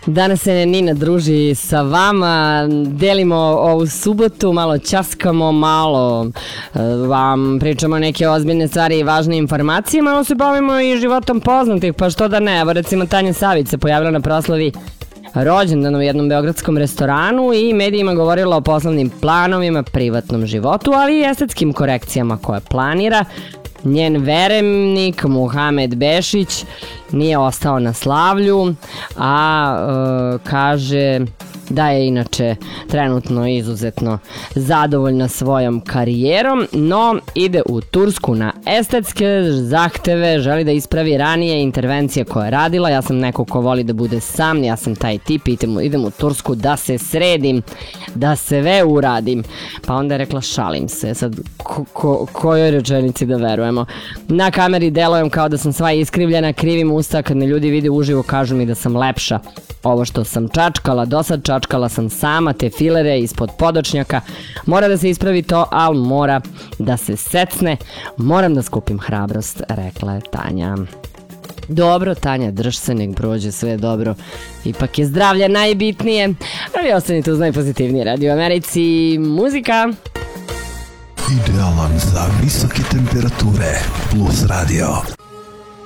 Danas se Nina druži sa vama, delimo ovu subotu, malo ćaskamo, malo vam pričamo neke ozbiljne stvari i važne informacije, malo se bavimo i životom poznatih, pa što da ne, evo recimo Tanja Savić se pojavila na proslavi rođendana u jednom beogradskom restoranu i medijima govorila o poslovnim planovima, privatnom životu, ali i estetskim korekcijama koje planira. Njen veremnik Muhamed Bešić nije ostao na slavlju, a kaže da je inače trenutno izuzetno zadovoljna svojom karijerom, no ide u Tursku na estetske zahteve, želi da ispravi ranije intervencije koje je radila. Ja sam neko ko voli da bude sam, ja sam taj tip, idem u Tursku da se sredim, da sve uradim. Pa onda je rekla šalim se, sad kojoj rečenici da verujemo. Na kameri delujem kao da sam sva iskrivljena, krivim usta, kad me ljudi vide uživo kažu mi da sam lepša. Ovo što sam čačkala, dosad čačkala sam sama, te filere ispod podočnjaka. Mora da se ispravi to, ali mora da se secne. Moram da skupim hrabrost, rekla je Tanja. Dobro, Tanja, drž se, nek prođe, sve je dobro. Ipak je zdravlje najbitnije. Ali ostanite uz najpozitivniji radio u Americi. Muzika. Idealan za visoke temperature. Plus radio.